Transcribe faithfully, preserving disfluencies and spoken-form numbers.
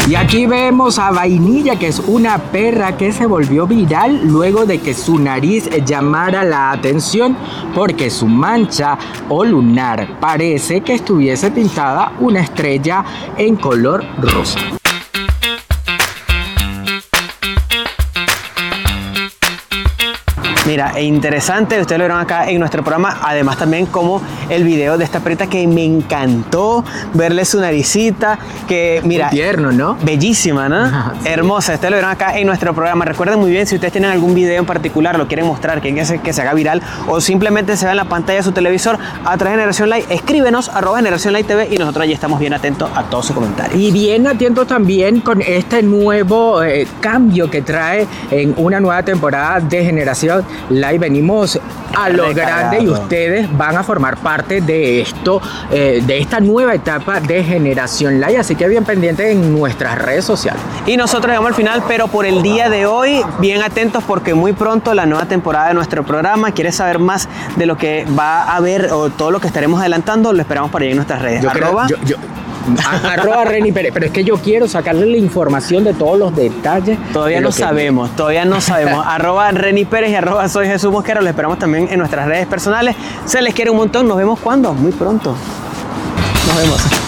Y aquí vemos a Vainilla, que es una perra que se volvió viral luego de que su nariz llamara la atención porque su mancha o lunar parece que estuviese pintada una estrella en color rosa. Mira, e interesante, ustedes lo vieron acá en nuestro programa, además también como el video de esta perrita que me encantó verle su naricita, que mira, muy tierno, ¿no? Bellísima, ¿no? Sí. Hermosa, ustedes lo vieron acá en nuestro programa. Recuerden muy bien, si ustedes tienen algún video en particular, lo quieren mostrar, quieren que se, que se haga viral o simplemente se vea en la pantalla de su televisor a través de Generación Live, escríbenos arroba Generación Live T V y nosotros allí estamos bien atentos a todos sus comentarios. Y bien atentos también con este nuevo eh, cambio que trae en una nueva temporada de Generación Live. Venimos a lo Recargado. grande y ustedes van a formar parte de esto, eh, de esta nueva etapa de Generación Live, así que bien pendientes en nuestras redes sociales. Y nosotros llegamos al final, pero por el día de hoy, bien atentos porque muy pronto la nueva temporada de nuestro programa. ¿Quieres saber más de lo que va a haber o todo lo que estaremos adelantando? Lo esperamos por ahí en nuestras redes. Yo Arroba. creo, yo, yo, a, arroba Reni Pérez, pero es que yo quiero sacarle la información de todos los detalles. Todavía de no lo que- sabemos, todavía no sabemos. Arroba Reni Pérez y arroba soy Jesús Mosquera. Los esperamos también en nuestras redes personales. Se les quiere un montón. Nos vemos cuando? Muy pronto. Nos vemos.